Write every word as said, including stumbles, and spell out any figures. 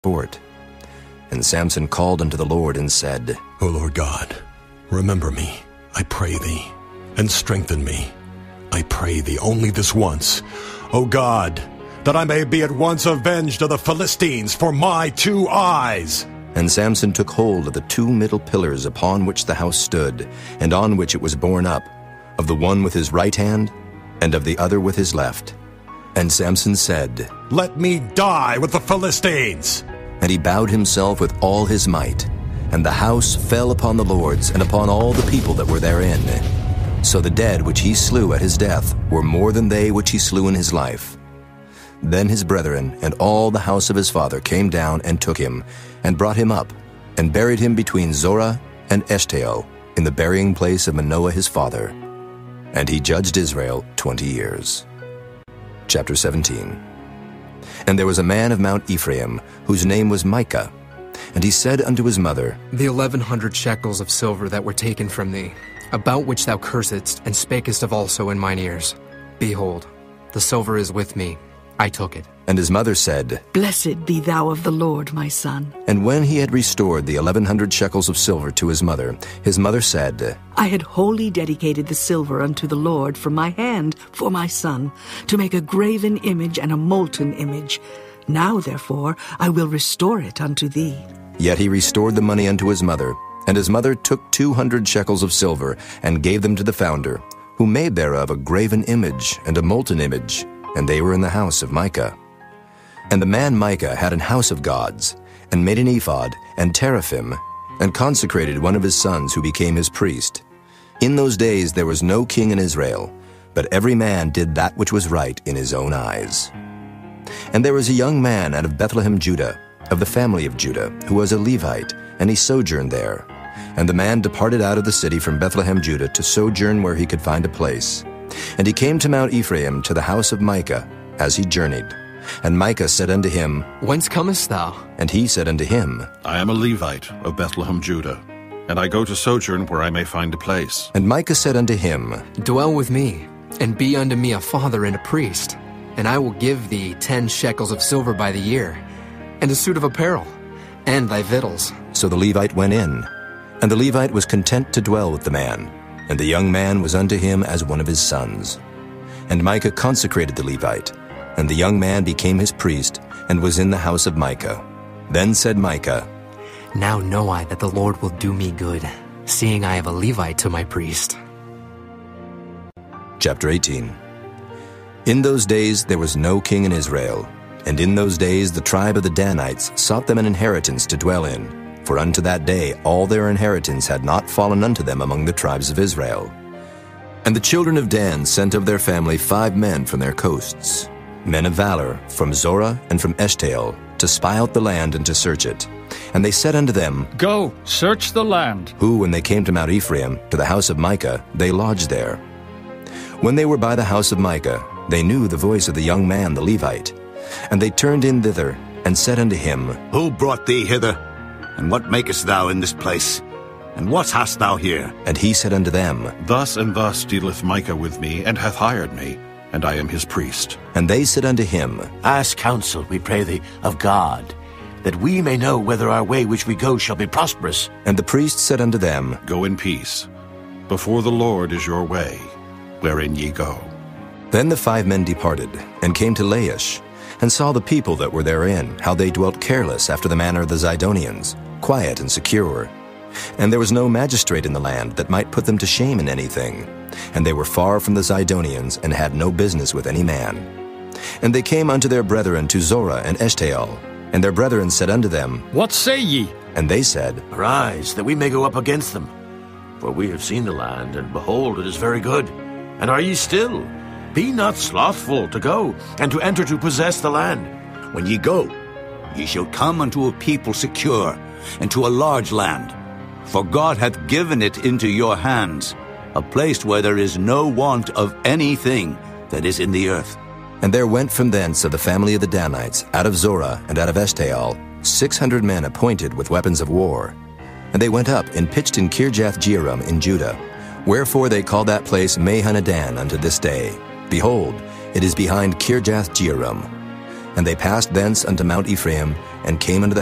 sport. And Samson called unto the Lord and said, O Lord God, remember me, I pray thee, and strengthen me. I pray thee only this once, O God, that I may be at once avenged of the Philistines for my two eyes. And Samson took hold of the two middle pillars upon which the house stood, and on which it was borne up, of the one with his right hand, and of the other with his left. And Samson said, Let me die with the Philistines. And he bowed himself with all his might, and the house fell upon the lords and upon all the people that were therein. So the dead which he slew at his death were more than they which he slew in his life. Then his brethren and all the house of his father came down and took him, and brought him up, and buried him between Zorah and Eshtaol, in the burying place of Manoah his father. And he judged Israel twenty years. Chapter seventeen. And there was a man of Mount Ephraim, whose name was Micah. And he said unto his mother, The eleven hundred shekels of silver that were taken from thee, about which thou cursedst, and spakest of also in mine ears, behold, the silver is with me, I took it. And his mother said, Blessed be thou of the Lord, my son. And when he had restored the eleven hundred shekels of silver to his mother, his mother said, I had wholly dedicated the silver unto the Lord from my hand for my son, to make a graven image and a molten image. Now, therefore, I will restore it unto thee. Yet he restored the money unto his mother. And his mother took two hundred shekels of silver, and gave them to the founder, who made thereof a graven image and a molten image, and they were in the house of Micah. And the man Micah had an house of gods, and made an ephod and teraphim, and consecrated one of his sons who became his priest. In those days there was no king in Israel, but every man did that which was right in his own eyes. And there was a young man out of Bethlehem, Judah, of the family of Judah, who was a Levite, and he sojourned there. And the man departed out of the city from Bethlehem, Judah, to sojourn where he could find a place. And he came to Mount Ephraim, to the house of Micah, as he journeyed. And Micah said unto him, Whence comest thou? And he said unto him, I am a Levite of Bethlehem, Judah, and I go to sojourn where I may find a place. And Micah said unto him, Dwell with me, and be unto me a father and a priest, and I will give thee ten shekels of silver by the year, and a suit of apparel, and thy victuals. So the Levite went in, and the Levite was content to dwell with the man, and the young man was unto him as one of his sons. And Micah consecrated the Levite, and the young man became his priest, and was in the house of Micah. Then said Micah, Now know I that the Lord will do me good, seeing I have a Levite to my priest. Chapter eighteen. In those days there was no king in Israel, and in those days the tribe of the Danites sought them an inheritance to dwell in, for unto that day all their inheritance had not fallen unto them among the tribes of Israel. And the children of Dan sent of their family five men from their coasts, men of valor, from Zorah and from Eshtaol, to spy out the land and to search it. And they said unto them, Go, search the land. Who, when they came to Mount Ephraim, to the house of Micah, they lodged there. When they were by the house of Micah, they knew the voice of the young man the Levite. And they turned in thither, and said unto him, Who brought thee hither? And what makest thou in this place? And what hast thou here? And he said unto them, Thus and thus dealeth Micah with me, and hath hired me, and I am his priest. And they said unto him, Ask counsel, we pray thee, of God, that we may know whether our way which we go shall be prosperous. And the priest said unto them, Go in peace. Before the Lord is your way, wherein ye go. Then the five men departed, and came to Laish, and saw the people that were therein, how they dwelt careless after the manner of the Zidonians, quiet and secure. And there was no magistrate in the land that might put them to shame in anything. And they were far from the Zidonians, and had no business with any man. And they came unto their brethren to Zorah and Eshtaol. And their brethren said unto them, What say ye? And they said, Arise, that we may go up against them. For we have seen the land, and behold, it is very good. And are ye still? Be not slothful to go, and to enter to possess the land. When ye go, ye shall come unto a people secure, and to a large land. For God hath given it into your hands, a place where there is no want of anything that is in the earth. And there went from thence of the family of the Danites, out of Zorah and out of Eshtaol, six hundred men appointed with weapons of war. And they went up and pitched in Kirjath-jearim in Judah. Wherefore they call that place Mahanadan unto this day. Behold, it is behind Kirjath-jearim. And they passed thence unto Mount Ephraim, and came unto the